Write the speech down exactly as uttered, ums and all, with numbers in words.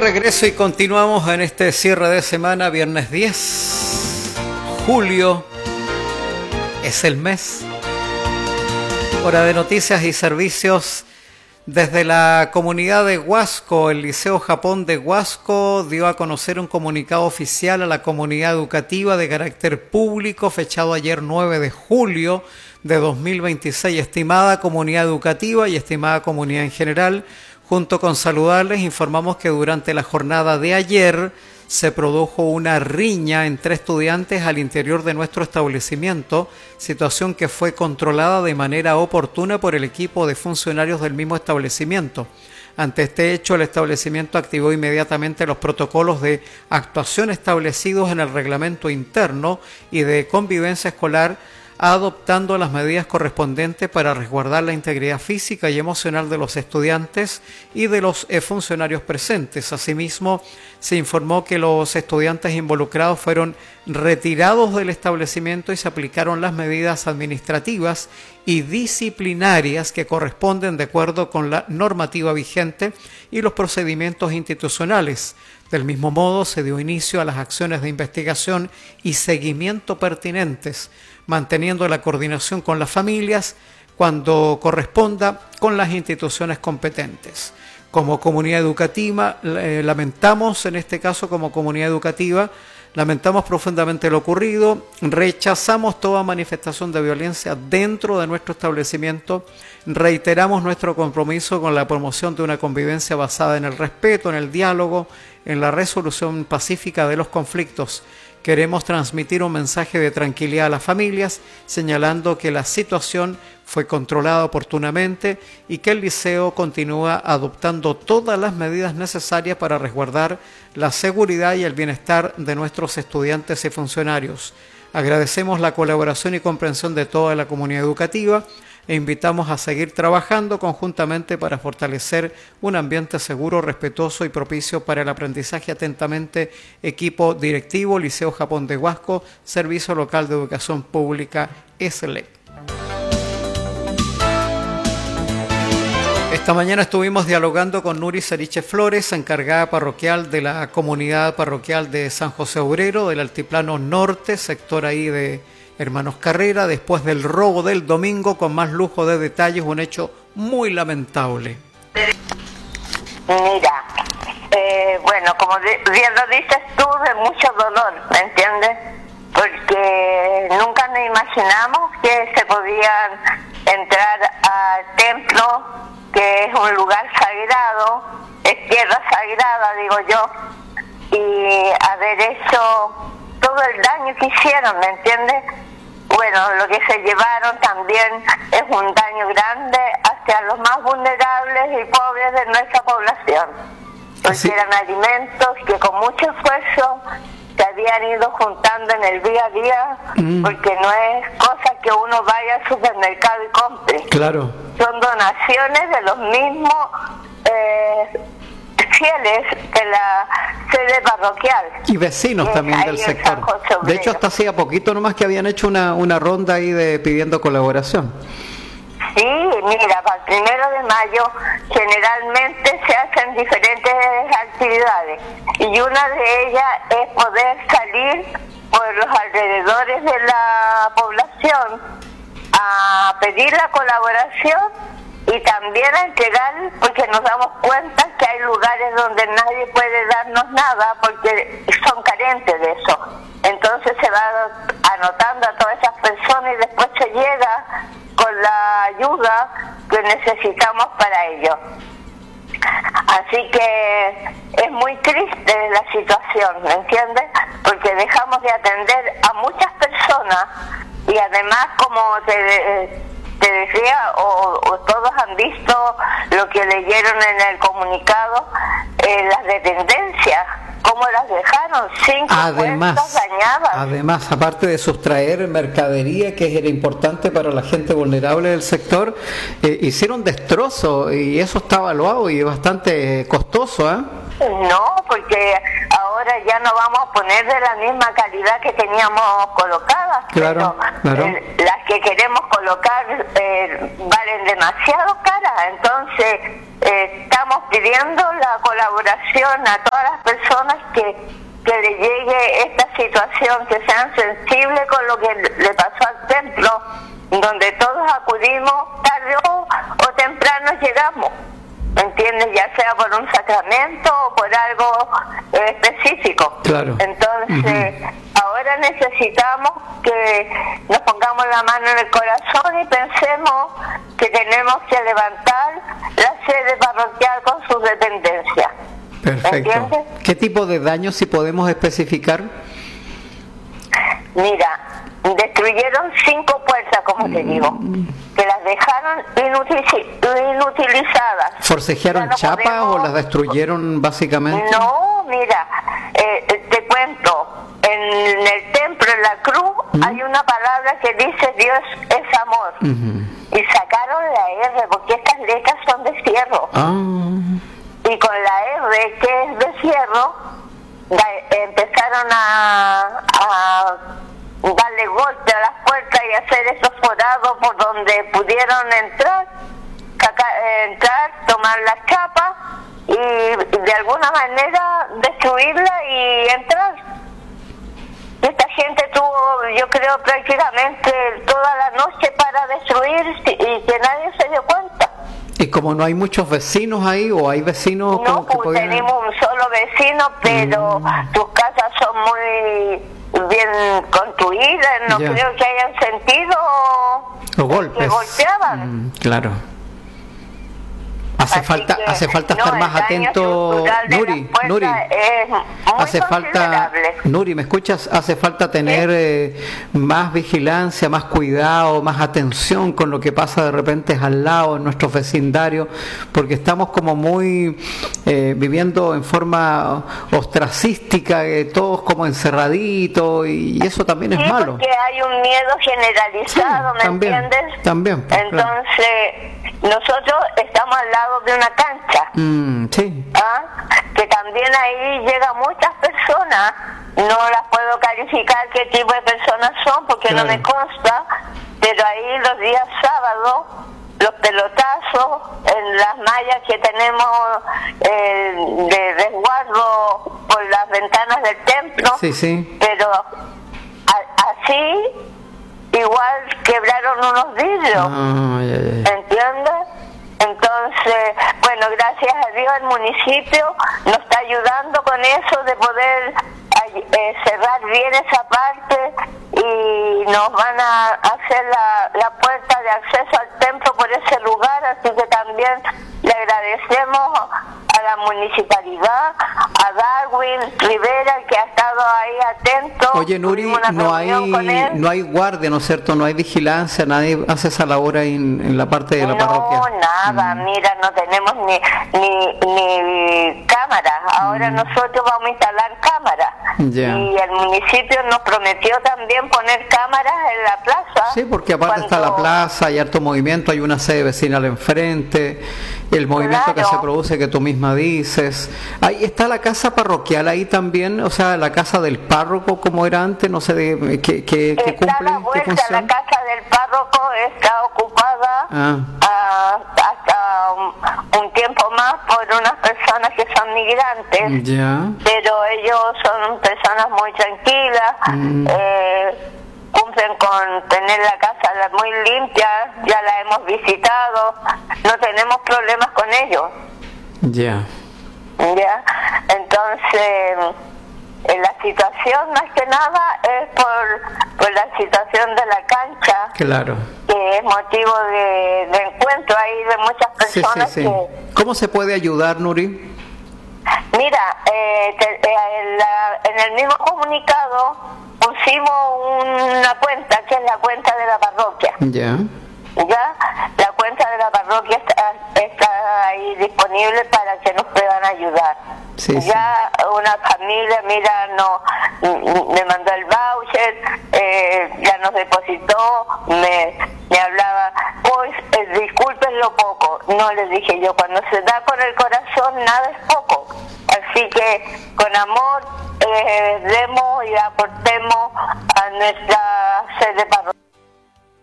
regreso y continuamos en este cierre de semana, viernes diez, julio, es el mes. Hora de noticias y servicios. Desde la comunidad de Huasco, el Liceo Japón de Huasco dio a conocer un comunicado oficial a la comunidad educativa de carácter público fechado ayer nueve de julio de dos mil veintiséis. Estimada comunidad educativa y estimada comunidad en general, junto con saludarles, informamos que durante la jornada de ayer se produjo una riña entre estudiantes al interior de nuestro establecimiento, situación que fue controlada de manera oportuna por el equipo de funcionarios del mismo establecimiento. Ante este hecho, el establecimiento activó inmediatamente los protocolos de actuación establecidos en el reglamento interno y de convivencia escolar, adoptando las medidas correspondientes para resguardar la integridad física y emocional de los estudiantes y de los funcionarios presentes. Asimismo, se informó que los estudiantes involucrados fueron retirados del establecimiento y se aplicaron las medidas administrativas y disciplinarias que corresponden de acuerdo con la normativa vigente y los procedimientos institucionales. Del mismo modo, se dio inicio a las acciones de investigación y seguimiento pertinentes, manteniendo la coordinación con las familias cuando corresponda con las instituciones competentes. Como comunidad educativa, eh, lamentamos, en este caso como comunidad educativa, lamentamos profundamente lo ocurrido, rechazamos toda manifestación de violencia dentro de nuestro establecimiento, reiteramos nuestro compromiso con la promoción de una convivencia basada en el respeto, en el diálogo, en la resolución pacífica de los conflictos. Queremos transmitir un mensaje de tranquilidad a las familias, señalando que la situación fue controlada oportunamente y que el liceo continúa adoptando todas las medidas necesarias para resguardar la seguridad y el bienestar de nuestros estudiantes y funcionarios. Agradecemos la colaboración y comprensión de toda la comunidad educativa e invitamos a seguir trabajando conjuntamente para fortalecer un ambiente seguro, respetuoso y propicio para el aprendizaje. Atentamente, equipo directivo, Liceo Japón de Huasco, Servicio Local de Educación Pública, S L E C. Esta mañana estuvimos dialogando con Nuri Seriche Flores, encargada parroquial de la comunidad parroquial de San José Obrero, del Altiplano Norte, sector ahí de Hermanos Carrera, después del robo del domingo, con más lujo de detalles, un hecho muy lamentable. Mira, eh, bueno, como bien lo dices tú, de mucho dolor, ¿me entiendes? Porque nunca nos imaginamos que se podían entrar al templo, que es un lugar sagrado, es tierra sagrada, digo yo, y haber hecho todo el daño que hicieron, ¿me entiendes? Bueno, lo que se llevaron también es un daño grande hacia los más vulnerables y pobres de nuestra población, porque ¿sí? Eran alimentos que con mucho esfuerzo se habían ido juntando en el día a día, mm. porque no es cosa que uno vaya al supermercado y compre. Claro. Son donaciones de los mismos eh, fieles de la sede parroquial. Y vecinos también del sector. De hecho, hasta hacía poquito nomás que habían hecho una, una ronda ahí de pidiendo colaboración. Sí, mira, para el primero de mayo generalmente se hacen diferentes actividades y una de ellas es poder salir por los alrededores de la población a pedir la colaboración y también a entregar, porque nos damos cuenta que hay lugares donde nadie puede darnos nada porque son carentes de eso. Entonces se va anotando a todas esas personas y después se llega con la ayuda que necesitamos para ello. Así que es muy triste la situación, ¿me entiendes? Porque dejamos de atender a muchas personas y además, como te, te decía, o, o todos han visto lo que leyeron en el comunicado, eh, las dependencias, cómo las dejaron sin cuentas dañadas. Además, aparte de sustraer mercadería que era importante para la gente vulnerable del sector, eh, hicieron destrozos y eso está evaluado y es bastante costoso, ¿eh? No, porque ahora ya no vamos a poner de la misma calidad que teníamos colocadas. Claro, pero, claro. Eh, las que queremos colocar eh, valen demasiado caras, entonces eh, estamos pidiendo la colaboración a toda las personas que, que le llegue esta situación, que sean sensibles con lo que le pasó al templo, donde todos acudimos tarde o, o temprano llegamos, ¿me entiendes? Ya sea por un sacramento o por algo eh, específico. Claro. Entonces, uh-huh. ahora necesitamos que nos pongamos la mano en el corazón y pensemos que tenemos que levantar la sede parroquial con sus dependencias. Perfecto. ¿Entiendes? ¿Qué tipo de daños, si podemos especificar? Mira, destruyeron cinco puertas, como te digo, que las dejaron inutil- inutilizadas. ¿Forcejearon no chapas podemos... o las destruyeron básicamente? No, mira, eh, te cuento, en el templo, en la cruz, ¿Mm? hay una palabra que dice Dios es amor. Uh-huh. Y sacaron la R, porque estas letras son de fierro. Ah. Y con la R, que es de fierro, da, empezaron a... a darle golpe a las puertas y hacer esos forados por donde pudieron entrar, saca, eh, entrar, tomar la chapa y de alguna manera destruirla y entrar. Esta gente tuvo, yo creo, prácticamente toda la noche para destruir y que nadie se dio cuenta. Y como no hay muchos vecinos ahí, o hay vecinos... No, pues podían... tenemos un solo vecino, pero mm. tus casas son muy bien construidas, no yeah. creo que hayan sentido los golpes que golpeaban. Mm, claro. Hace Así falta, que, hace falta no, estar más atento, Nuri, Nuri. Hace falta, Nuri, ¿me escuchas? Hace falta tener eh, más vigilancia, más cuidado, más atención con lo que pasa de repente al lado en nuestros vecindarios, porque estamos como muy eh, viviendo en forma ostracística, eh, todos como encerraditos, y eso también es sí, malo. Porque hay un miedo generalizado, sí, ¿me también, entiendes? También. Pues, entonces, claro. nosotros estamos al lado de una cancha, mm, sí. ¿Ah? que también ahí llegan muchas personas, no las puedo calificar qué tipo de personas son porque claro. no me consta, pero ahí los días sábados, los pelotazos en las mallas que tenemos eh, de resguardo por las ventanas del templo, sí, sí. pero a, así igual quebraron unos vidrios, oh, yeah, yeah. ¿entiendes? Entonces, bueno, gracias a Dios el municipio nos está ayudando con eso de poder eh, cerrar bien esa parte y nos van a hacer la, la puerta de acceso al templo por ese lugar, así que también le agradecemos a la municipalidad, a Darwin Rivera, que ha estado ahí atento. Oye, Nuri, no hay no hay guardia, ¿no es cierto? No hay vigilancia, nadie hace esa labor ahí en, en la parte de la no, parroquia. No, nada, mm. mira, no tenemos ni ni, ni cámaras. Ahora mm. nosotros vamos a instalar cámaras. Yeah. Y el municipio nos prometió también poner cámaras en la plaza. Sí, porque aparte cuando... está la plaza, hay harto movimiento, hay una sede vecinal enfrente, el movimiento claro. que se produce que tú misma dices. Ahí está la casa parroquial ahí también, o sea, la casa del párroco como era antes, no sé de qué, qué, qué cumple, la vuelta, qué función. La casa del párroco está ocupada ah. a, hasta un, un tiempo más por unas personas que son migrantes, ya. pero ellos son personas muy tranquilas, mm. eh, cumplen con tener la casa muy limpia, ya la hemos visitado, no tenemos problemas con ellos. Ya. Ya, entonces eh, la situación más que nada es por, por la situación de la cancha, claro, que es motivo de, de encuentro ahí de muchas personas. Sí, sí, sí. Que... ¿Cómo se puede ayudar, Nuri? Mira, eh, te, eh, en, la, en el mismo comunicado pusimos una cuenta, que es la cuenta de la parroquia. Ya. Ya, la cuenta de la parroquia está, está ahí disponible para que nos puedan ayudar. Sí, ya sí. Una familia, mira, no, me mandó el voucher, eh, ya nos depositó, me, me hablaba, pues eh, disculpen lo poco. No, les dije yo, cuando se da con el corazón nada es poco. Así que con amor eh, demos y aportemos a nuestra sede parroquial.